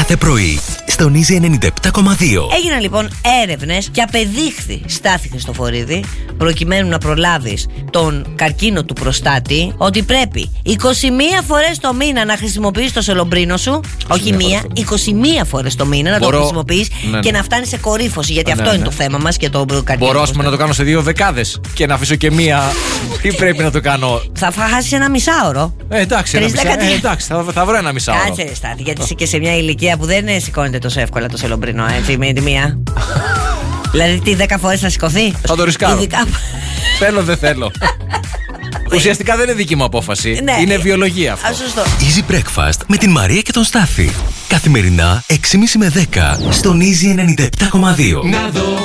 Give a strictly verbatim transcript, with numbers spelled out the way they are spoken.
κάθε πρωί στον Easy ενενήντα επτά κόμμα δύο. Έγιναν λοιπόν έρευνες και απεδείχθη, Στάθη Χριστοφορίδη, προκειμένου να προλάβεις τον καρκίνο του προστάτη, ότι πρέπει είκοσι μία φορές το μήνα να χρησιμοποιείς το σελομπρίνο σου. Όχι μία, είκοσι μία φορές το μήνα να Μπορώ... το χρησιμοποιείς, ναι, ναι. και να φτάνεις σε κορύφωση. Γιατί ναι, αυτό ναι. είναι το θέμα μας και το καρκίνο. Μπορώ πούμε, να το κάνω σε δύο δεκάδες και να αφήσω και μία. Ή πρέπει να το κάνω. Θα χάσεις ένα μισάωρο. Ε, εντάξει, ένα μισά... ε, εντάξει θα, θα βρω ένα μισάωρο. Κάτσε, Στάθη, γιατί είσαι και σε μια ηλικία που δεν σηκώνεται τόσο εύκολα το σελομπρίνο, έτσι, με τη μία. Δηλαδή, τι δέκα φορές θα σηκωθεί. Θα το ρισκάρω. Ειδικά... Θέλω, δεν θέλω. Ουσιαστικά δεν είναι δική μου απόφαση. Ναι, είναι βιολογία αυτό. Α, σωστό. Easy Breakfast με την Μαρία και τον Στάθη. Καθημερινά έξι και μισή με δέκα στον Easy ενενήντα επτά κόμμα δύο.